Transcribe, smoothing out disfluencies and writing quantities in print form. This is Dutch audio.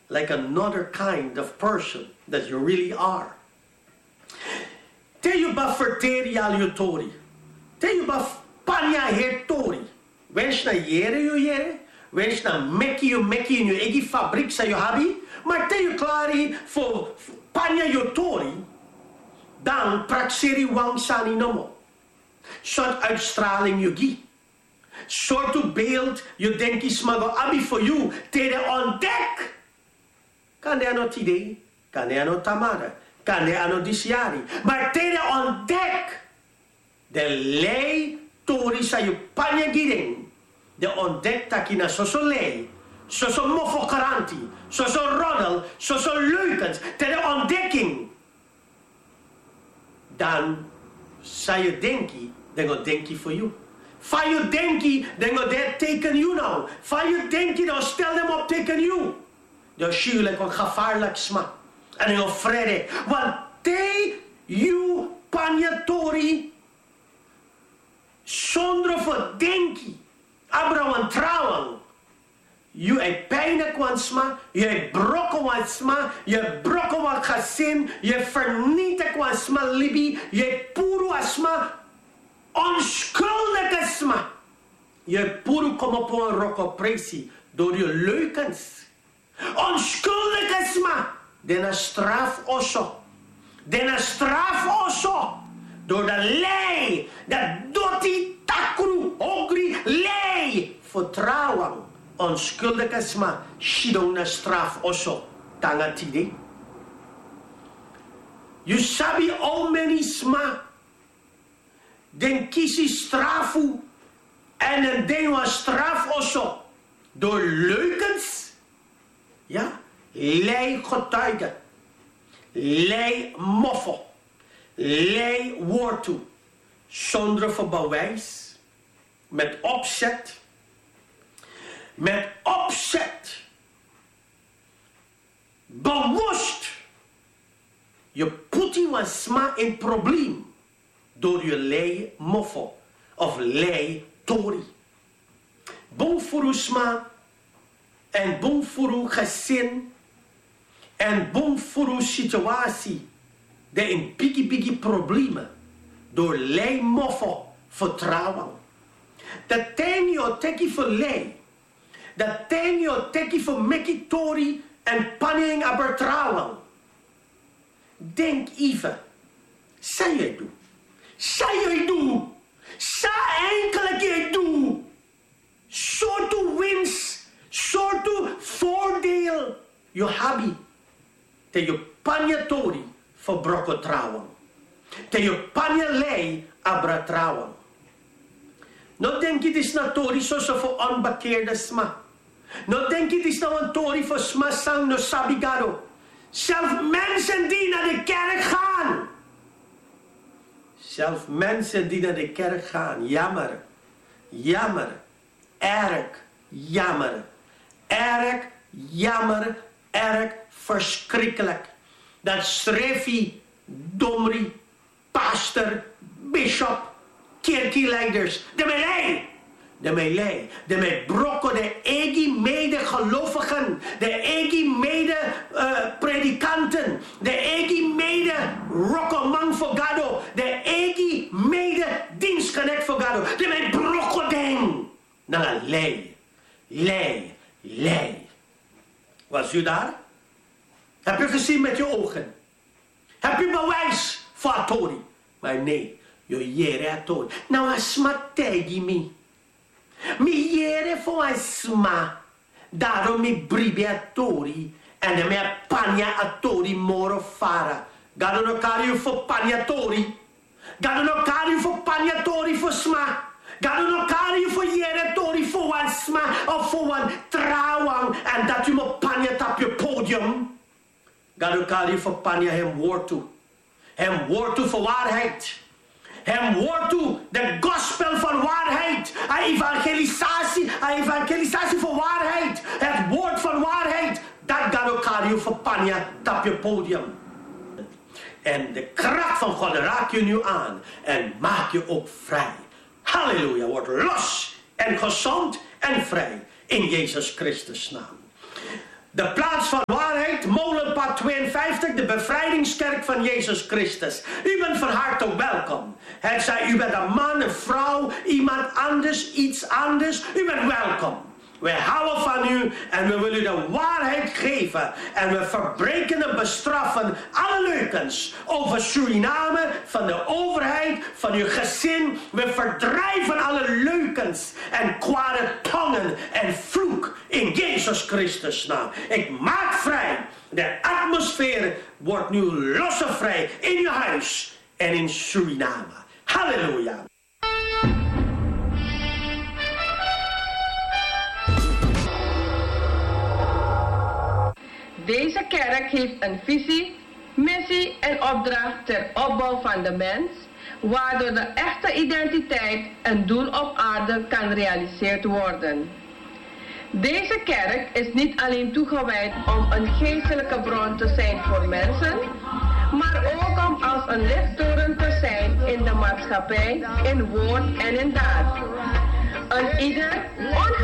like another kind of person that you really are. Te you ba verteri al you tori. Te you ba panya her tori. Wens na yere you yere. Wens na meki you in you egi fabriek sa you habi. Maar te you klari for panya you tori. Dan prakseri wang sani nomo. Soort uitstraling you gi. Soort beeld you denki smago abi for you. Te de ontdek. Kan de ano tide. Kan de ano tamara. Kan de ano disiari. Maar te de ontdek. De lei tori sa you panya giring. De ontdek takina soso lei. Soso mofo karanti. Soso roddel. Soso leukens. Te de ontdekking. Dan sa you denki. Dan go denki for you. Fa you denki. Dan go de teken you now. Fa you denki. Dan stel them op teken you. Dan zie je like een gevaarlijk sma. En dan vrede. Want te you panyatori. Zonder verdenki. Abraham trouwen. Je hebt pijn kwam sma. Je hebt brokken wat sma. Je hebt brokken wat gezin. Je hebt vernietigd kwam sma libi. Je hebt puro sma. Onschuldige sma. Je hebt puro kom op een rokoppressie. Door je leukens. Onschuldige sma. Den straf osso. Den straf osso. Door de lei. Dat doet die takru. Hongri lei. Vertrouwen. Onschuldige sma. Shidona straf osso. Tangatide. You sabi all many sma. Den kisi strafu. En een den straf osso. Door leukens. Ja, lei getuigen, lei moffel, lei woord toe, zonder bewijs, met opzet, bewust, je putti was sma in probleem, door je lei moffel, of lei tori. Bon voor sma. En bom voor uw gezin. En bom voor uw situatie. De in biggie problemen. Door lei moffel vertrouwen. Dat ten je teki voor lei. Dat ten je teki voor mekitori en panning a vertrouwen. Denk even. Zij je doe. Zij je doe. Zij enkele keer doe. Soorten winst. Soorten voordeel je habi. Te je panyatori verbroken trouwen. Te je panyalei abra trouwen. No denk je dis na tori so voor onbekeerde sma. No denk je dis na een tori voor sma sang no sabigado. Zelf mensen die naar de kerk gaan. Zelf mensen die naar de kerk gaan. Jammer. Jammer. Erg jammer. Erg jammer, erg verschrikkelijk. Dat schreefie, domri, pastor, bishop, kerkleiders, de melee, de brokken, de eigen medegelovigen, de eigen mede-predikanten, de eigen mede-rokkerman voor Gado, de eigen mede-dienstknecht voor Gado, de brokken ding. Nou, lei. Was u daar? Heb je gezien met je ogen? Heb je bewijs voor Atori? Maar nee, je jere Atori. Nou, asma tegi mi. Mi jere voor asma. Daarom mi bribe Atori. En de me panya Atori moro fara. Gado no kari voor panya Atori. Gado no kari voor panya Atori voor sma. Gado no kari voor jere tori voor een sma of voor een trouwang en dat u me panja op je podium. Gado kari voor panja hem woord toe. Hem woord toe voor waarheid. Hem woord toe de gospel van waarheid. Evangelisatie voor waarheid. Het woord van waarheid. Dat gado kari voor panja op je podium. En de kracht van God raakt je nu aan en maakt je ook vrij. Halleluja, word los en gezond en vrij in Jezus Christus naam. De plaats van waar bevrijdingskerk van Jezus Christus. U bent van harte welkom. Het zij u bent een man, een vrouw, iemand anders, iets anders. U bent welkom. We houden van u en we willen u de waarheid geven. En we verbreken en bestraffen alle leugens over Suriname, van de overheid, van uw gezin. We verdrijven alle leugens en kwade tongen en vloek in Jezus Christus naam. Ik maak vrij. De atmosfeer wordt nu los en vrij in uw huis en in Suriname. Halleluja. Deze kerk heeft een visie, missie en opdracht ter opbouw van de mens, waardoor de echte identiteit en doel op aarde kan gerealiseerd worden. Deze kerk is niet alleen toegewijd om een geestelijke bron te zijn voor mensen, maar ook om als een lichttoren te zijn in de maatschappij, in woord en in daad. Een ieder,